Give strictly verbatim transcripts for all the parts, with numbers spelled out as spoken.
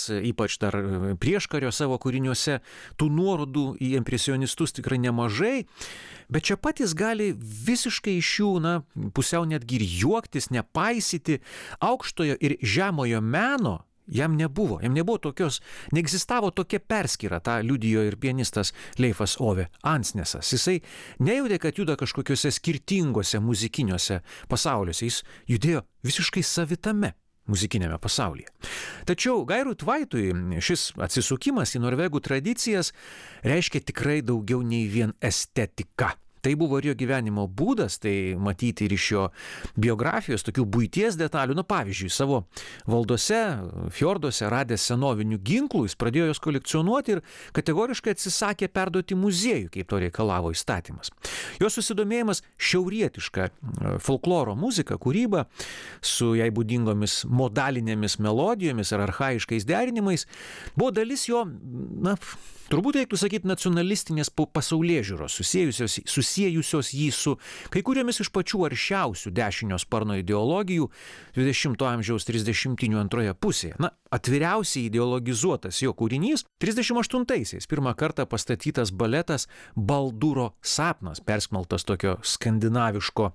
ypač dar prieškario savo kūriniuose, tų nuorodų į impresionistus tikrai nemažai, bet čia pat jis gali visiškai iš jų, na, pusiau netgi ir juoktis, nepaisyti aukštojo ir žemojo meno. Jam nebuvo, jam nebuvo tokios, neegzistavo tokia perskyra, tą liudijo ir pianistas Leifas Ove Ansnesas. Jisai nejautė, kad juda kažkokiuose skirtingose muzikiniuose pasauliuose, jis judėjo visiškai savitame muzikinėme pasaulyje. Tačiau Gairui Tvaitui šis atsisukimas į norvegų tradicijas reiškia tikrai daugiau nei vien estetika. Tai buvo ir jo gyvenimo būdas, tai matyti ir iš jo biografijos, tokių buities detalių. Na, pavyzdžiui, savo valdose, fjorduose radęs senovinių ginklų, jis pradėjo jos kolekcionuoti ir kategoriškai atsisakė perduoti muziejui, kaip to reikalavo įstatymas. Jo susidomėjimas šiaurietiška folkloro muzika, kūryba su jai būdingomis modalinėmis melodijomis ar archaiškais derinimais buvo dalis jo, na, turbūt reiktų sakyti, nacionalistinės pasaulėžiūros, susiejusios, susiejusios jį su kai kuriomis iš pačių aršiausių dešinio sparno ideologijų dvidešimto amžiaus trisdešimtinių antroje pusėje. Na, atviriausiai ideologizuotas jo kūrinys trisdešimt aštuntaisiais pirmą kartą pastatytas baletas Balduro sapnas, persmeltas tokio skandinaviško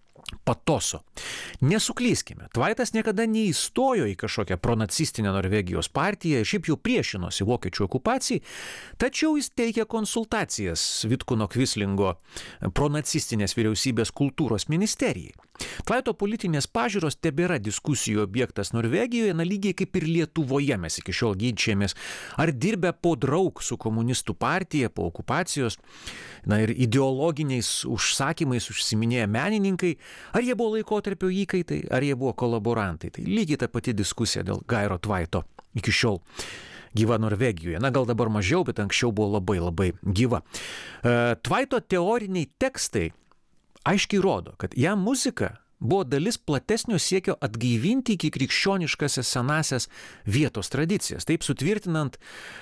patoso. Nesuklyskime, Tvaitas niekada neįstojo į kažkokią pronacistinę Norvegijos partiją ir šiaip jau priešinosi vokiečių okupacijai, tačiau jis teikė konsultacijas Vitkuno Kvislingo pronacistinės vyriausybės kultūros ministerijai. Tvaito politinės pažiūros tebėra diskusijų objektas Norvegijoje, na lygiai kaip ir Lietuvoje mes iki šiol ginčijamės, ar dirbę po draug su komunistų partija po okupacijos, na ir ideologiniais užsakymais užsiminėję menininkai, ar jie buvo laikotarpio įkaitai, ar jie buvo kolaborantai. Tai lygiai ta pati diskusija dėl Gairo Tvaito iki šiol gyva Norvegijoje. Na gal dabar mažiau, bet anksčiau buvo labai labai gyva. Tvaito teoriniai tekstai aiškiai rodo, kad jam muzika buvo dalis platesnio siekio atgaivinti iki krikščioniškasias senasias vietos tradicijas, taip sutvirtinant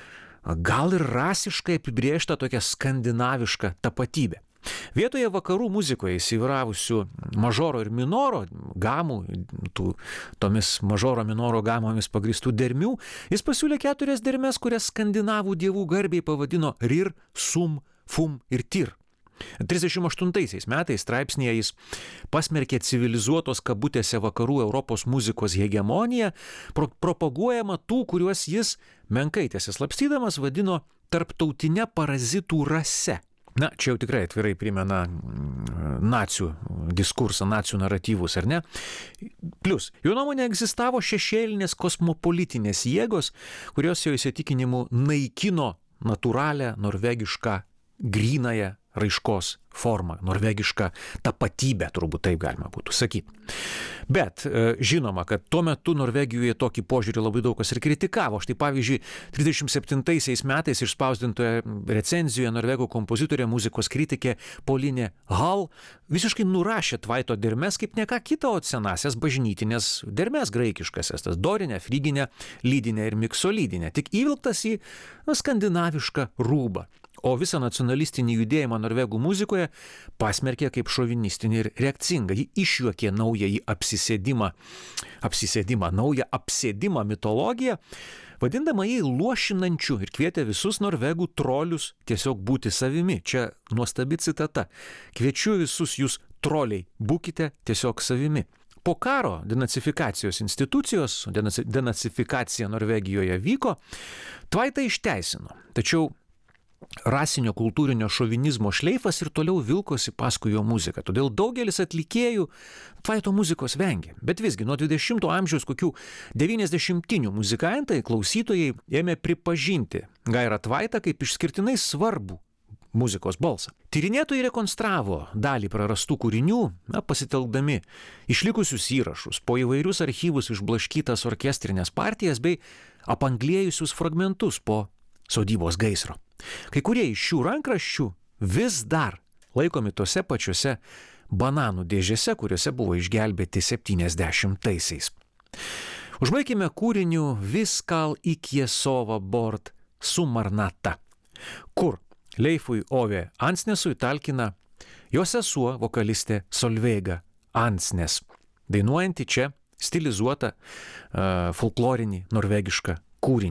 gal ir rasiškai apibrėžtą tokią skandinavišką tapatybę. Vietoje vakarų muzikoje įsiviravusių mažoro ir minoro gamų, tų, tomis mažoro minoro gamomis pagristų dermių, jis pasiūlė keturias dermes, kurias skandinavų dievų garbiai pavadino Rir, Sum, Fum ir Tir. trisdešimt aštuntaisiais metais straipsnėje jis pasmerkė civilizuotos kabutėse vakarų Europos muzikos hegemoniją, pro propaguojama tų, kuriuos jis menkai tiesislapstydamas vadino tarptautinę parazitų rase. Na, čia jau tikrai atvirai primena nacių diskursą, nacių naratyvus, ar ne? Plius, jo nuomonė egzistavo šešėlinės kosmopolitinės jėgos, kurios jo įsitikinimu naikino natūralią norvegišką grynąją raiškos formą, norvegišką tapatybę, turbūt taip galima būtų sakyti. Bet žinoma, kad tuo metu Norvegijoje tokį požiūrį labai daug kas ir kritikavo. Štai pavyzdžiui, trisdešimt septintaisiais metais išspausdintoje recenzijoje norvegų kompozitorė, muzikos kritikė Pauline Hall visiškai nurašė Tvaito dermes kaip ne ką kitą, o senasias bažnytinės dermes graikiškasias, tas dorinę, friginę, lydinę ir miksolydinę, tik įvilktas į na, skandinavišką rūbą. O visą nacionalistinį judėjimą norvegų muzikoje pasmerkė kaip šovinistinį ir reakcingą. Ji išjuokė naująjį apsisėdimą, apsisėdimą, naują apsėdimą mitologiją, vadindama jį luošinančiu ir kvietė visus norvegų trolius tiesiog būti savimi. Čia nuostabi citata. Kviečiu visus jūs troliai, būkite tiesiog savimi. Po karo denacifikacijos institucijos, denacifikacija Norvegijoje vyko, Tvaitą išteisino. Tačiau rasinio kultūrinio šovinizmo šleifas ir toliau vilkosi paskui jo muziką. Todėl daugelis atlikėjų Tvaito muzikos vengė. Bet visgi nuo dvidešimto amžiaus kokių devyniasdešimtinių muzikantai, klausytojai ėmė pripažinti Gairą Tvaitą kaip išskirtinai svarbų muzikos balsą. Tyrinėtojai rekonstravo dalį prarastų kūrinių, na, pasitelkdami išlikusius įrašus, po įvairius archyvus išblaškytas orkestrinės partijas bei apanglėjusius fragmentus po sodybos gaisro. Kai kurie iš šių rankraščių vis dar laikomi tose pačiose bananų dėžėse, kuriuose buvo išgelbėti septyniasdešimtaisiais. Užbaikime kūriniu Viskal ikiesova bort sumarnata, kur Leifui Ove Ansnesui talkina jo sesuo vokalistė Solveiga Ansnes, dainuojanti čia stilizuotą uh, folklorinį norvegišką kūrinį.